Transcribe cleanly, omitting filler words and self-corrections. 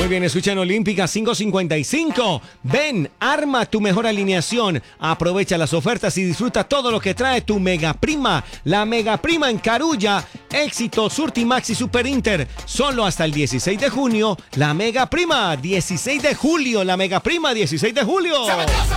Muy bien, escucha en Olímpica 555. Ven, arma tu mejor alineación. Aprovecha las ofertas y disfruta todo lo que trae tu Mega Prima. La Mega Prima en Carulla, Éxito, Surtimax y Super Inter. Solo hasta el 16 de junio. La Mega Prima, 16 de julio. La Mega Prima, 16 de julio.